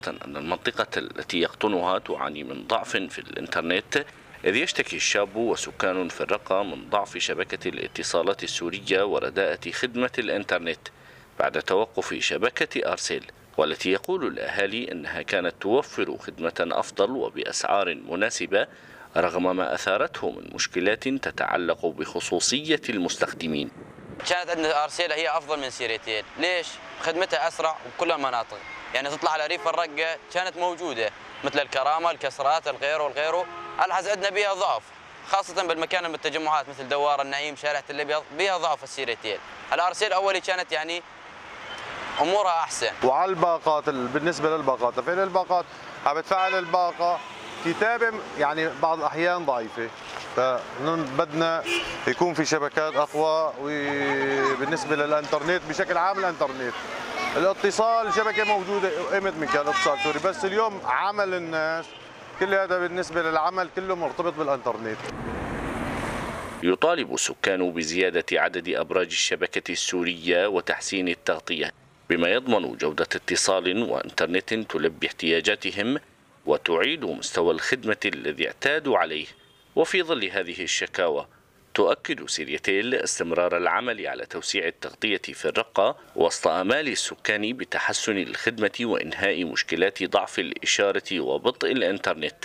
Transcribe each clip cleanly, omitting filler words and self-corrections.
أن المنطقة التي يقطنها تعاني من ضعف في الإنترنت، إذ يشتكي الشاب وسكان في الرقة من ضعف شبكة الاتصالات السورية ورداءة خدمة الإنترنت بعد توقف شبكة أرسل، والتي يقول الأهالي أنها كانت توفر خدمة أفضل وبأسعار مناسبة رغم ما أثارته من مشكلات تتعلق بخصوصية المستخدمين. كانت عندنا أرسل هي أفضل من سيرتين، ليش؟ خدمتها أسرع بكل المناطق، يعني تطلع على ريف الرقة كانت موجودة مثل الكرامة، الكسرات، الغيره والغيره، الحز عندنا بيها ضعف، خاصة بالمكان من التجمعات مثل دوار النعيم، شارع تل أبيض، بيها ضعف السيرتين. الأرسل أولي كانت يعني أمورها أحسن. وعلى الباقات بالنسبة للباقات، فين الباقات؟ عم بتفعل الباقة كتابة يعني بعض الأحيان ضعيفة، فبدنا يكون في شبكات أقوى. وبالنسبة للإنترنت بشكل عام، الإنترنت الاتصال شبكة موجودة قيمة من كان اتصال سوري، بس اليوم عمل الناس كل هذا بالنسبة للعمل كله مرتبط بالإنترنت. يطالب السكان بزيادة عدد أبراج الشبكة السورية وتحسين التغطية بما يضمن جودة اتصال وإنترنت تلبي احتياجاتهم وتعيد مستوى الخدمة الذي اعتادوا عليه. وفي ظل هذه الشكاوى تؤكد سيريتيل استمرار العمل على توسيع التغطية في الرقة وسط آمال السكان بتحسن الخدمة وإنهاء مشكلات ضعف الإشارة وبطء الإنترنت.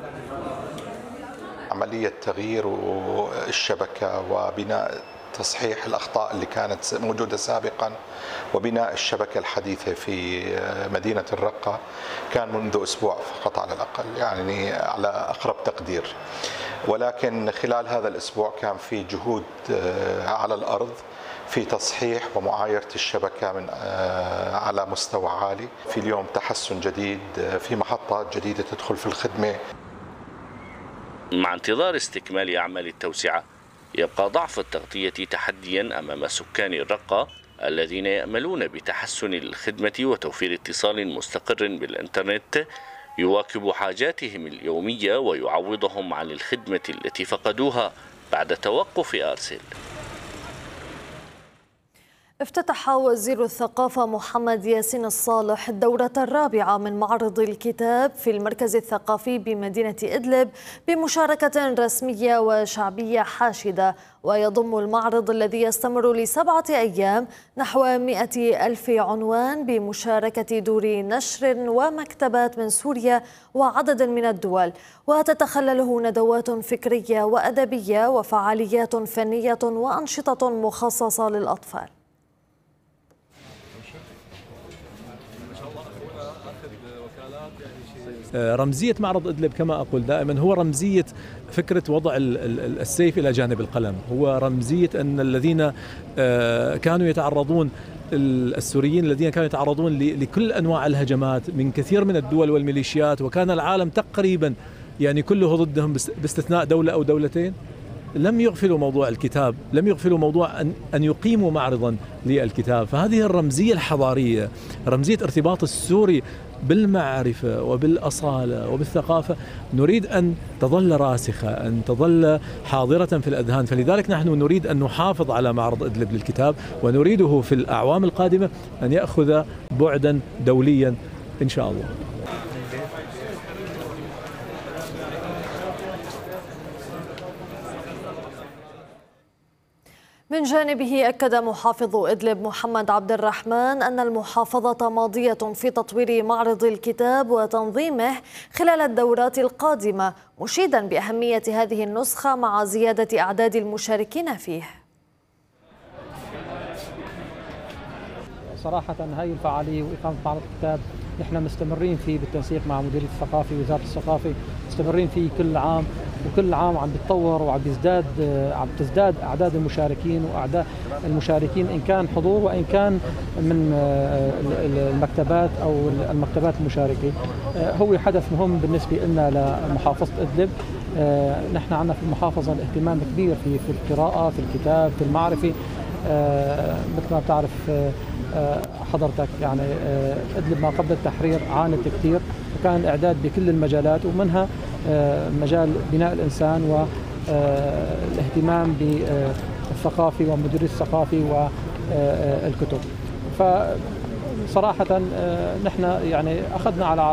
عملية تغيير الشبكة وبناء تصحيح الأخطاء اللي كانت موجودة سابقا وبناء الشبكة الحديثة في مدينة الرقة كان منذ أسبوع فقط على الأقل، يعني على أقرب تقدير. ولكن خلال هذا الأسبوع كان في جهود على الأرض في تصحيح ومعايرة الشبكة من على مستوى عالي. في اليوم تحسن جديد، في محطات جديدة تدخل في الخدمة. مع انتظار استكمال أعمال التوسعة، يبقى ضعف التغطية تحديا أمام سكان الرقة الذين يأملون بتحسن الخدمة وتوفير اتصال مستقر بالإنترنت يواكب حاجاتهم اليومية ويعوضهم عن الخدمة التي فقدوها بعد توقف أرسل. افتتح وزير الثقافة محمد ياسين الصالح الدورة الرابعة من معرض الكتاب في المركز الثقافي بمدينة إدلب بمشاركة رسمية وشعبية حاشدة، ويضم المعرض الذي يستمر ل7 أيام نحو 100,000 عنوان بمشاركة دور نشر ومكتبات من سوريا وعدد من الدول، وتتخلله ندوات فكرية وأدبية وفعاليات فنية وأنشطة مخصصة للأطفال. رمزية معرض إدلب كما أقول دائما هو رمزية فكرة وضع السيف إلى جانب القلم، هو رمزية أن الذين كانوا يتعرضون السوريين الذين كانوا يتعرضون لكل أنواع الهجمات من كثير من الدول والميليشيات، وكان العالم تقريبا يعني كله ضدهم باستثناء دولة أو دولتين، لم يغفلوا موضوع الكتاب، لم يغفلوا موضوع أن يقيموا معرضا للكتاب. فهذه الرمزية الحضارية، رمزية ارتباط السوري بالمعرفة وبالأصالة وبالثقافة، نريد أن تظل راسخة، أن تظل حاضرة في الأذهان. فلذلك نحن نريد أن نحافظ على معرض إدلب للكتاب، ونريده في الأعوام القادمة أن يأخذ بعدا دوليا إن شاء الله. من جانبه أكد محافظ إدلب محمد عبد الرحمن أن المحافظة ماضية في تطوير معرض الكتاب وتنظيمه خلال الدورات القادمة، مشيدا بأهمية هذه النسخة مع زيادة أعداد المشاركين فيه. صراحة هاي الفعالية وإقامة معرض الكتاب نحن مستمرين فيه بالتنسيق مع مديرية الثقافة ووزارة الثقافة، مستمرين فيه كل عام، وكل عام عم بيتطور وعم تزداد أعداد المشاركين وأعداد المشاركين إن كان حضور وإن كان من المكتبات أو المكتبات المشاركة. هو حدث مهم بالنسبة لنا لمحافظة إدلب. نحن عندنا في المحافظة الاهتمام كبير في القراءة، في الكتاب، في المعرفة. مثل ما بتعرف حضرتك يعني إدلب ما قبل التحرير عانت كثير، وكان الإعداد بكل المجالات ومنها مجال بناء الإنسان والاهتمام بالثقافة ومديرية الثقافة والكتب. فصراحة نحن يعني أخذنا على